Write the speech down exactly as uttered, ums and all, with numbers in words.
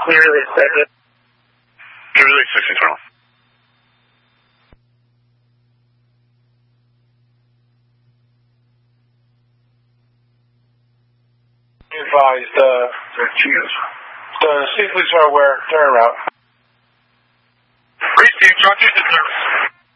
Can you release six? Can you release six internal? Advised, uh, the C police are aware, turn around.